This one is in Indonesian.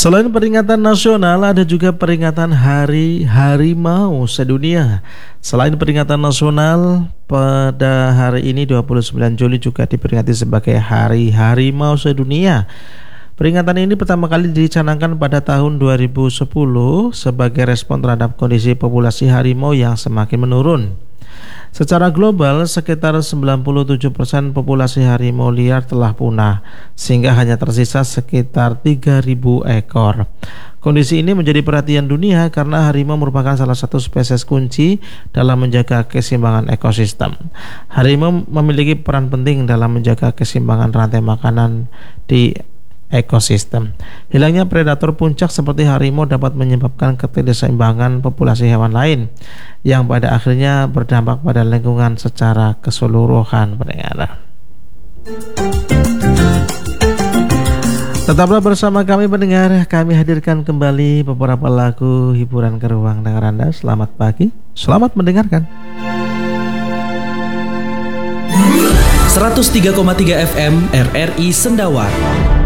Selain peringatan nasional, ada juga peringatan Hari Harimau Sedunia. Selain peringatan nasional, pada hari ini 29 Juli juga diperingati sebagai Hari Harimau Sedunia. Peringatan ini pertama kali dicanangkan pada tahun 2010 sebagai respon terhadap kondisi populasi harimau yang semakin menurun. Secara global, sekitar 97% populasi harimau liar telah punah, sehingga hanya tersisa sekitar 3.000 ekor. Kondisi ini menjadi perhatian dunia karena harimau merupakan salah satu spesies kunci dalam menjaga keseimbangan ekosistem. Harimau memiliki peran penting dalam menjaga keseimbangan rantai makanan di ekosistem. Hilangnya predator puncak seperti harimau dapat menyebabkan ketidakseimbangan populasi hewan lain yang pada akhirnya berdampak pada lingkungan secara keseluruhan. Tetaplah bersama kami pendengar, kami hadirkan kembali beberapa lagu hiburan ke ruang dengar Anda. Selamat pagi, selamat mendengarkan. 103,3 FM RRI Sendawar.